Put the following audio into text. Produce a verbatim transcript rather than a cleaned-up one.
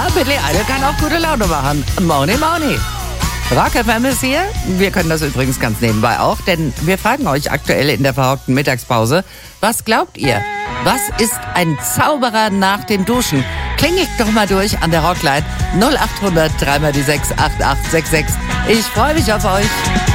Ja, Billy Idol kann auch gute Laune machen. Money, money. Rock F M ist hier. Wir können das übrigens ganz nebenbei auch, denn wir fragen euch aktuell in der verhockten Mittagspause, was glaubt ihr? Was ist ein Zauberer nach dem Duschen? Klingelt doch mal durch an der Rockline null acht hundert drei mal die sechs acht acht sechs sechs. Ich freue mich auf euch.